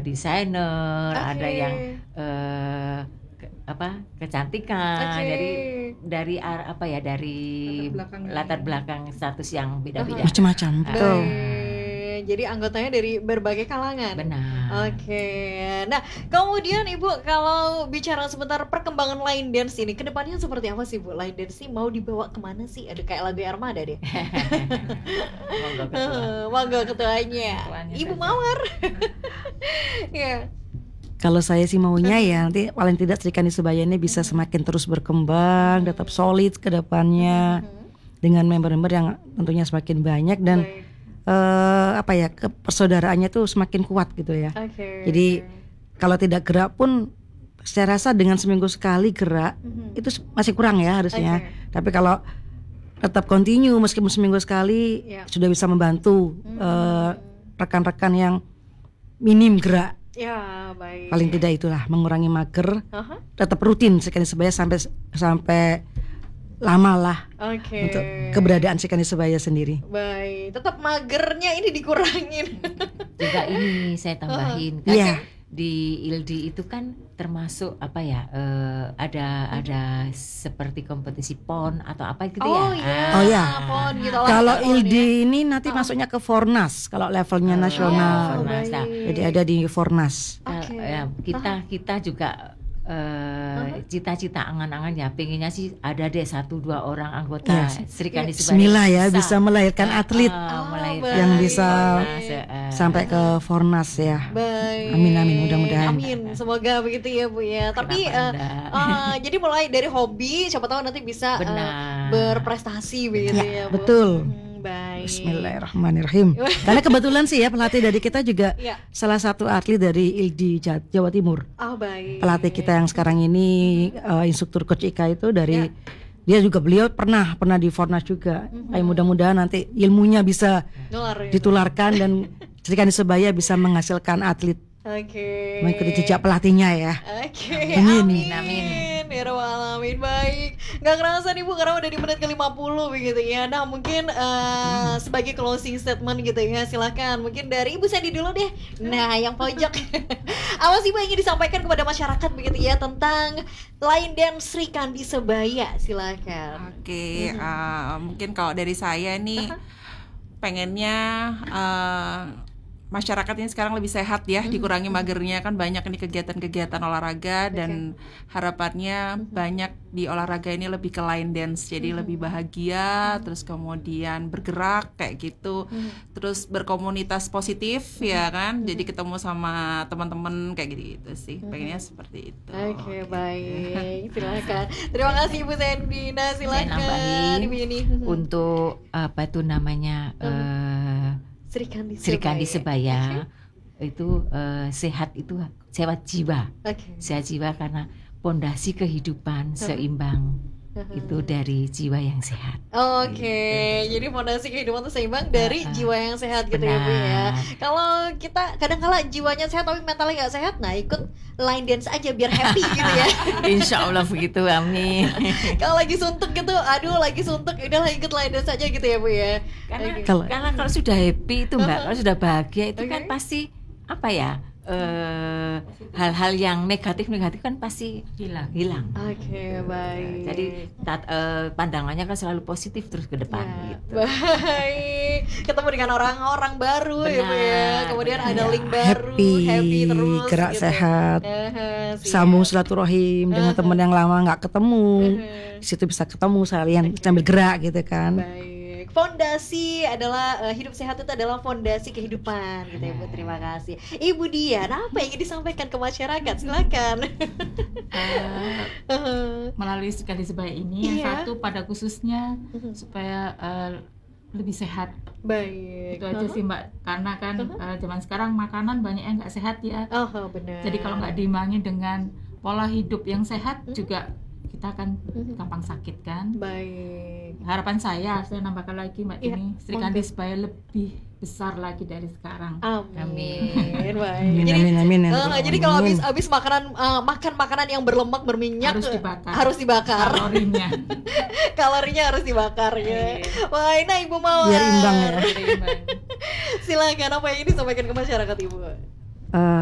desainer, ada yang kecantikan. Jadi dari dari latar belakang status yang beda-beda. Macam-macam. Betul. Jadi anggotanya dari berbagai kalangan. Benar. Nah, kemudian Ibu kalau bicara sebentar perkembangan line dance ini, kedepannya seperti apa sih Bu? Line dance ini mau dibawa kemana sih? Ada kayak lagu Armada deh. Monggo ketuanya. Ibu Mawar. Ya. Kalau saya sih maunya ya nanti paling tidak Sri Kandi Sebaya ini bisa semakin terus berkembang, tetap solid ke depannya dengan member-member yang tentunya semakin banyak dan persaudaraannya tuh semakin kuat gitu ya. Jadi kalau tidak gerak pun saya rasa dengan seminggu sekali gerak itu masih kurang ya harusnya. Tapi kalau tetap continue meskipun seminggu sekali sudah bisa membantu rekan-rekan yang minim gerak. Ya, baik. Paling tidak itulah mengurangi mager. Tetap rutin Sri Kandi Sebaya sampai lama lah untuk keberadaan Sri Kandi Sebaya sendiri. Baik, tetap magernya ini dikurangin. Juga ini saya tambahin kan di ILDI itu kan termasuk ada seperti kompetisi PON atau apa gitu ya. PON gitu. Kalau ILDI ini nanti masuknya ke Fornas kalau levelnya nasional. Jadi ada di Fornas. Kita juga cita-cita angan-angan ya pengennya sih ada deh 1-2 orang anggota Sri Kandi Sebaya. Bismillah ya bisa melahirkan atlet yang bisa sampai ke Fornas ya. Baik. Amin mudah-mudahan. Amin semoga begitu ya Bu ya. Tapi jadi mulai dari hobi siapa tahu nanti bisa berprestasi begitu ya Bu. Betul. Baik. Bismillahirrahmanirrahim. Karena kebetulan sih ya pelatih dari kita juga salah satu atlet dari ILDI Jawa Timur. Baik. Pelatih kita yang sekarang ini instruktur Coach Ika itu dari dia juga beliau pernah di Fornas juga. Mudah-mudahan nanti ilmunya bisa ditularkan dan Sri Kandi Sebaya bisa menghasilkan atlet. Mengikuti jejak pelatihnya ya. Amin. Ya Rabbal Alamin. Baik. Gak kerasa nih Bu karena udah di menit ke-50 begitu ya. Nah mungkin sebagai closing statement gitu ya, silakan mungkin dari Ibu Sandy dulu deh. Nah yang pojok. Apa sih Bu yang ingin disampaikan kepada masyarakat begitu ya tentang line dance Sri Kandi Sebaya? Silakan. Mungkin kalau dari saya nih pengennya masyarakat ini sekarang lebih sehat ya, dikurangi magernya kan banyak nih kegiatan-kegiatan olahraga dan harapannya banyak di olahraga ini lebih ke line dance jadi lebih bahagia, terus kemudian bergerak kayak gitu, terus berkomunitas positif ya kan, jadi ketemu sama teman-teman kayak gitu sih, pengennya seperti itu. Baik, silakan. Terima kasih Ibu Sandy. Nah silakan untuk apa itu namanya Sri Kandi Sebaya itu sehat itu sehat jiwa. Sehat jiwa karena pondasi kehidupan seimbang itu dari jiwa yang sehat. Jadi fondasi kehidupan itu seimbang dari jiwa yang sehat gitu ya Bu ya. Kalau kita kadang-kala jiwanya sehat tapi mentalnya nggak sehat, nah ikut line dance aja biar happy gitu ya. Insya Allah begitu, amin. Kalau lagi suntuk gitu, lagi suntuk, udahlah ikut line dance aja gitu ya Bu ya. Karena kalau sudah happy itu Mbak, kalau sudah bahagia itu kan pasti hal-hal yang negatif kan pasti hilang. Baik. Jadi pandangannya kan selalu positif terus ke depan gitu. Baik. Ketemu dengan orang-orang baru ya Bu ya. Kemudian ada link baru, happy terus gerak gitu. sehat. Sambung silaturahim dengan teman yang lama nggak ketemu. Di situ bisa ketemu sambil gerak gitu kan. Baik. Fondasi adalah hidup sehat itu adalah fondasi kehidupan gitu ya Bu. Terima kasih. Ibu Dian, apa yang ingin disampaikan ke masyarakat? Silakan. Melalui Sri Kandi Sebaya ini yang satu pada khususnya supaya lebih sehat. Baik. Itu aja sih Mbak. Karena kan zaman sekarang makanan banyak yang nggak sehat ya. Benar. Jadi kalau nggak diimbangi dengan pola hidup yang sehat juga kita akan gampang sakit kan. Baik. Harapan saya nambahkan lagi Mbak Tini, Sri Kandi Sebaya lebih besar lagi dari sekarang. Amin. Baik. Amin. Jadi kalau habis makan makanan yang berlemak berminyak harus dibakar. Kalorinya harus dibakar ya. Wah, nah Ibu Mawar. Biar imbang ya. Silakan, apa yang ini disampaikan ke masyarakat Ibu?